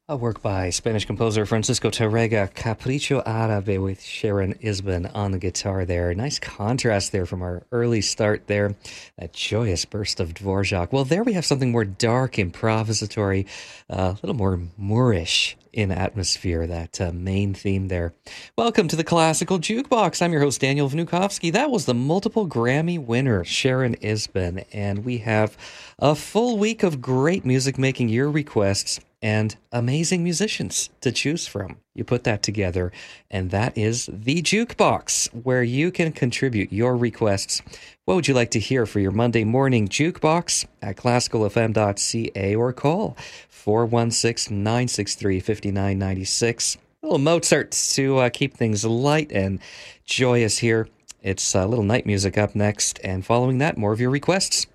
A work by Spanish composer Francisco Tárrega, Capricho Árabe with Sharon Isbin on the guitar there. Nice contrast there from our early start there. That joyous burst of Dvorak. Well, there we have something more dark, improvisatory, a little more Moorish in atmosphere, that main theme there. Welcome to the Classical Jukebox. I'm your host, Daniel Vnukovsky. That was the multiple Grammy winner, Sharon Isbin. And we have a full week of great music making your requests and amazing musicians to choose from. You put that together, and that is the Jukebox, where you can contribute your requests. What would you like to hear for your Monday morning Jukebox at classicalfm.ca, or call 416-963-5996. A little Mozart to keep things light and joyous here. It's a little night music up next, and following that, more of your requests.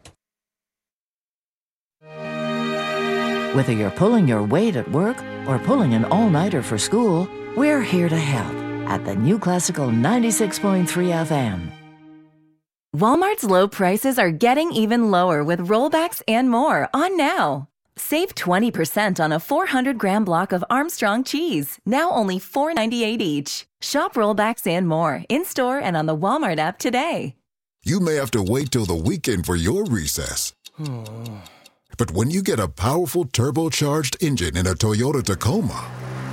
Whether you're pulling your weight at work or pulling an all-nighter for school, we're here to help at the New Classical 96.3 FM. Walmart's low prices are getting even lower with rollbacks and more on now. Save 20% on a 400-gram block of Armstrong cheese, now only $4.98 each. Shop rollbacks and more in-store and on the Walmart app today. You may have to wait till the weekend for your recess. But when you get a powerful turbocharged engine in a Toyota Tacoma,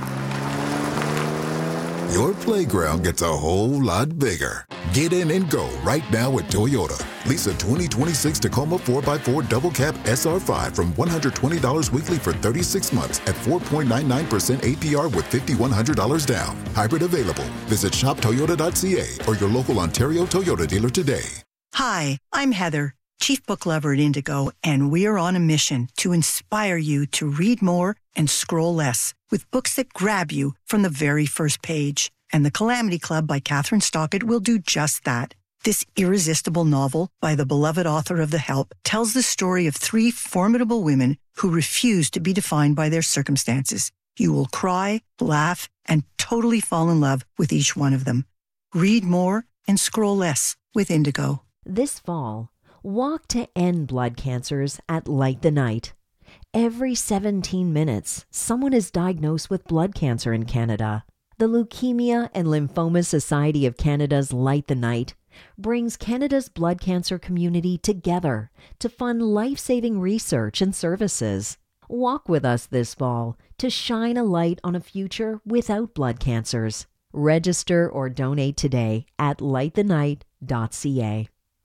your playground gets a whole lot bigger. Get in and go right now at Toyota. Lease a 2026 Tacoma 4x4 Double Cab SR5 from $120 weekly for 36 months at 4.99% APR with $5,100 down. Hybrid available. Visit shoptoyota.ca or your local Ontario Toyota dealer today. Hi, I'm Heather, Chief Book Lover at Indigo, and we're on a mission to inspire you to read more and scroll less with books that grab you from the very first page. And The Calamity Club by Catherine Stockett will do just that. This irresistible novel by the beloved author of The Help tells the story of three formidable women who refuse to be defined by their circumstances. You will cry, laugh, and totally fall in love with each one of them. Read more and scroll less with Indigo. This fall, walk to end blood cancers at Light the Night. Every 17 minutes, someone is diagnosed with blood cancer in Canada. The Leukemia and Lymphoma Society of Canada's Light the Night brings Canada's blood cancer community together to fund life-saving research and services. Walk with us this fall to shine a light on a future without blood cancers. Register or donate today at lightthenight.ca.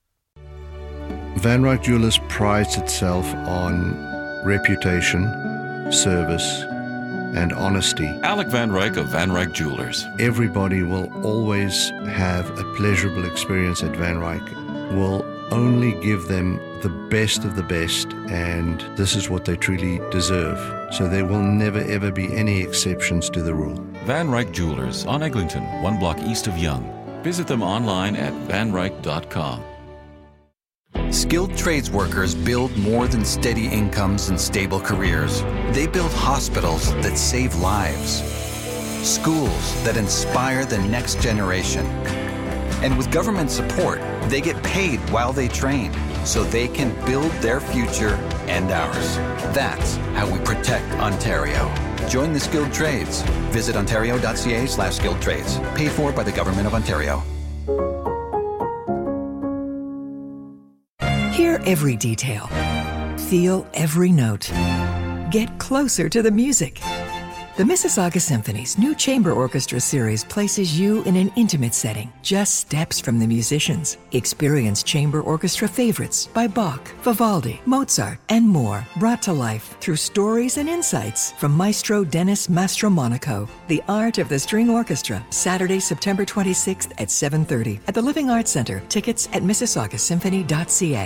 Van Ryck Jewelers prides itself on reputation, service, and honesty. Alec Van Ryck of Van Ryck Jewelers. Everybody will always have a pleasurable experience at Van Ryck. We'll only give them the best of the best, and this is what they truly deserve. So there will never ever be any exceptions to the rule. Van Ryck Jewelers on Eglinton, 1 block east of Yonge. Visit them online at vanryck.com. Skilled trades workers build more than steady incomes and stable careers. They build hospitals that save lives, schools that inspire the next generation. And with government support, they get paid while they train, so they can build their future and ours. That's how we protect Ontario. Join the skilled trades. Visit ontario.ca/skilled trades. Paid for by the Government of Ontario. Hear every detail. Feel every note. Get closer to the music. The Mississauga Symphony's new chamber orchestra series places you in an intimate setting, just steps from the musicians. Experience chamber orchestra favorites by Bach, Vivaldi, Mozart, and more, brought to life through stories and insights from Maestro Dennis Mastromonaco. The Art of the String Orchestra, Saturday, September 26th at 7:30 at the Living Arts Centre. Tickets at mississaugasymphony.ca.